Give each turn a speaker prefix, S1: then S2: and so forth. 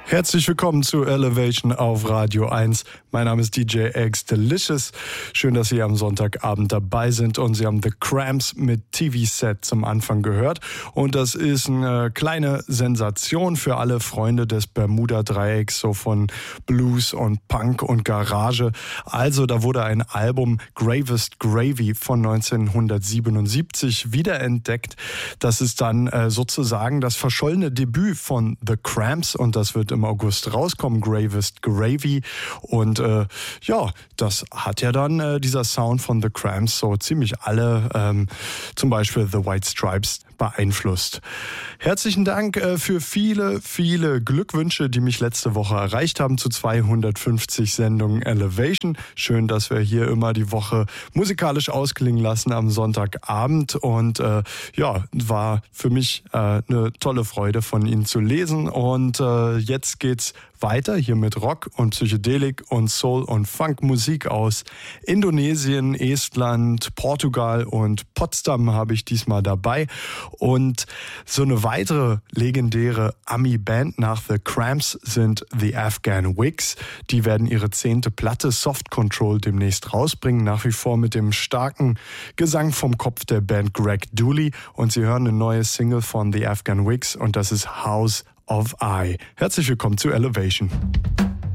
S1: Herzlich willkommen zu Elevation auf Radio 1. Mein Name ist DJ X Delicious. Schön, dass Sie am Sonntagabend dabei sind und Sie haben The Cramps mit TV-Set zum Anfang gehört. Und das ist eine kleine Sensation für alle Freunde des Bermuda-Dreiecks, so von Blues und Punk und Garage. Also da wurde ein Album Gravest Gravy von 1977 wiederentdeckt. Das ist dann sozusagen das verschollene Debüt von The Cramps und das wird im August rauskommen, Gravest Gravy. Und das hat ja dann dieser Sound von The Cramps so ziemlich alle, zum Beispiel The White Stripes, beeinflusst. Herzlichen Dank für viele, viele Glückwünsche, die mich letzte Woche erreicht haben zu 250 Sendungen Elevation. Schön, dass wir hier immer die Woche musikalisch ausklingen lassen am Sonntagabend und war für mich eine tolle Freude von Ihnen zu lesen und jetzt geht's weiter hier mit Rock und Psychedelik und Soul und Funk-Musik aus Indonesien, Estland, Portugal und Potsdam habe ich diesmal dabei. Und so eine weitere legendäre Ami-Band nach The Cramps sind The Afghan Wigs. Die werden ihre 10. Platte Soft Control demnächst rausbringen, nach wie vor mit dem starken Gesang vom Kopf der Band Greg Dooley. Und Sie hören eine neue Single von The Afghan Wigs und das ist House of I. Herzlich willkommen zu Elevation.